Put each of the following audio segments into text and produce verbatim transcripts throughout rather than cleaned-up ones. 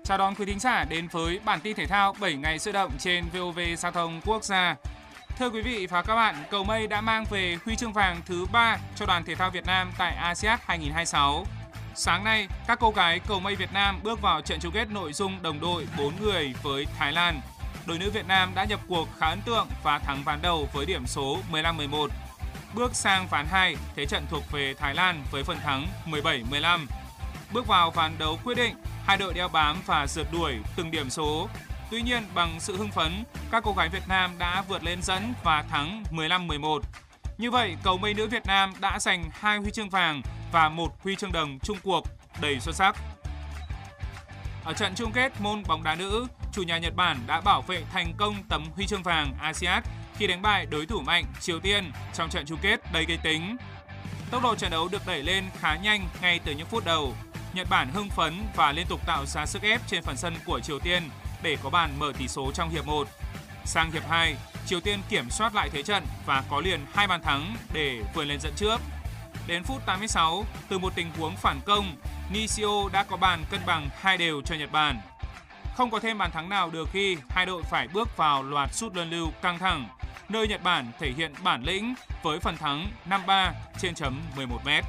Chào đón quý thính giả đến với bản tin thể thao bảy ngày sôi động trên vê o vê Giao thông Quốc gia. Thưa quý vị và các bạn, cầu mây đã mang về huy chương vàng thứ ba cho đoàn thể thao Việt Nam tại a si át hai không hai sáu. Sáng nay, các cô gái cầu mây Việt Nam bước vào trận chung kết nội dung đồng đội bốn người với Thái Lan. Đội nữ Việt Nam đã nhập cuộc khá ấn tượng và thắng ván đầu với điểm số mười lăm mười một. Bước sang ván hai, thế trận thuộc về Thái Lan với phần thắng mười bảy mười lăm. Bước vào ván đấu quyết định, hai đội đeo bám và rượt đuổi từng điểm số. Tuy nhiên, bằng sự hưng phấn, các cô gái Việt Nam đã vượt lên dẫn và thắng mười lăm mười một. Như vậy, cầu mây nữ Việt Nam đã giành hai huy chương vàng và một huy chương đồng chung cuộc đầy xuất sắc. Ở trận chung kết môn bóng đá nữ, chủ nhà Nhật Bản đã bảo vệ thành công tấm huy chương vàng a si át khi đánh bại đối thủ mạnh Triều Tiên trong trận chung kết đầy kịch tính. Tốc độ trận đấu được đẩy lên khá nhanh ngay từ những phút đầu. Nhật Bản hưng phấn và liên tục tạo ra sức ép trên phần sân của Triều Tiên để có bàn mở tỷ số trong hiệp một. Sang hiệp hai, Triều Tiên kiểm soát lại thế trận và có liền hai bàn thắng để vươn lên dẫn trước. Đến phút tám mươi sáu, từ một tình huống phản công, Nishio đã có bàn cân bằng hai đều cho Nhật Bản. Không có thêm bàn thắng nào được ghi, hai đội phải bước vào loạt sút luân lưu căng thẳng, nơi Nhật Bản thể hiện bản lĩnh với phần thắng năm ba trên chấm mười một mét.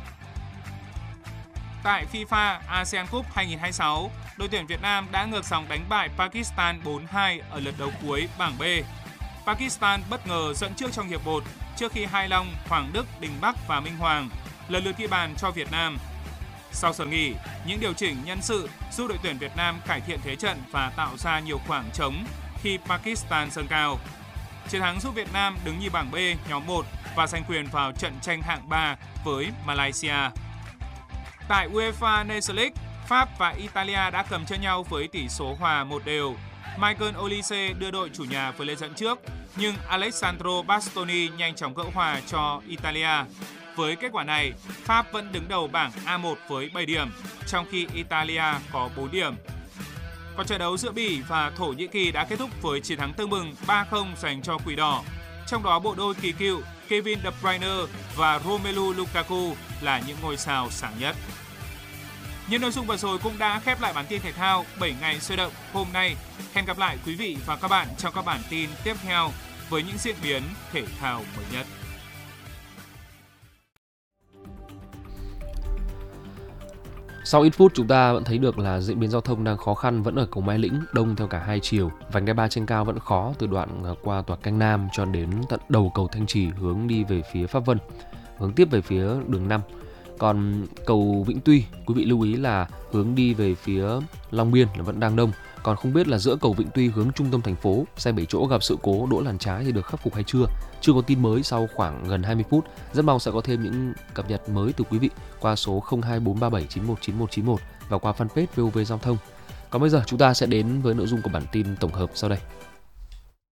Tại FIFA a sê an Cup hai không hai sáu, đội tuyển Việt Nam đã ngược dòng đánh bại Pakistan bốn hai ở lượt đấu cuối bảng B. Pakistan bất ngờ dẫn trước trong hiệp một trước khi Hai Long, Hoàng Đức, Đình Bắc và Minh Hoàng lần lượt ghi bàn cho Việt Nam. Sau giờ nghỉ, những điều chỉnh nhân sự giúp đội tuyển Việt Nam cải thiện thế trận và tạo ra nhiều khoảng trống khi Pakistan dâng cao. Chiến thắng giúp Việt Nam đứng nhì bảng B nhóm một và giành quyền vào trận tranh hạng ba với Malaysia. Tại UEFA Nations League, Pháp và Italia đã cầm chân nhau với tỷ số hòa một đều. Michael Olise đưa đội chủ nhà vượt lên dẫn trước, nhưng Alessandro Bastoni nhanh chóng gỡ hòa cho Italia. Với kết quả này, Pháp vẫn đứng đầu bảng A một với bảy điểm, trong khi Italia có bốn điểm. Còn trận đấu giữa Bỉ và Thổ Nhĩ Kỳ đã kết thúc với chiến thắng tương bừng ba không dành cho Quỷ Đỏ. Trong đó bộ đôi kỳ cựu Kevin De Bruyne và Romelu Lukaku là những ngôi sao sáng nhất. Những nội dung vừa rồi cũng đã khép lại bản tin thể thao bảy ngày sôi động hôm nay. Hẹn gặp lại quý vị và các bạn trong các bản tin tiếp theo với những diễn biến thể thao mới nhất. Sau ít phút chúng ta vẫn thấy được là diễn biến giao thông đang khó khăn vẫn ở cầu Mai Lĩnh, đông theo cả hai chiều. Vành đai ba trên cao vẫn khó từ đoạn qua tòa Canh Nam cho đến tận đầu cầu Thanh Trì hướng đi về phía Pháp Vân, hướng tiếp về phía đường năm. Còn cầu Vĩnh Tuy, quý vị lưu ý là hướng đi về phía Long Biên là vẫn đang đông. Còn không biết là giữa cầu Vĩnh Tuy hướng trung tâm thành phố, xe bảy chỗ gặp sự cố đỗ làn trái thì được khắc phục hay chưa? Chưa có tin mới sau khoảng gần hai mươi phút. Rất mong sẽ có thêm những cập nhật mới từ quý vị qua số không hai bốn ba bảy chín một chín một chín một và qua fanpage vê o vê Giao thông. Còn bây giờ chúng ta sẽ đến với nội dung của bản tin tổng hợp sau đây.